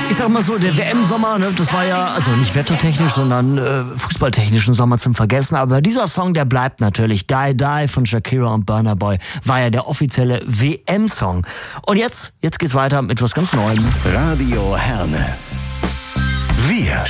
Ich sag mal so, der WM-Sommer, ne, das war ja, also nicht wettertechnisch, sondern fußballtechnischen Sommer zum Vergessen. Aber dieser Song, der bleibt natürlich. Die Die von Shakira und Burna Boy war ja der offizielle WM-Song. Und jetzt geht's weiter mit was ganz Neuem. Radio Herne. Wir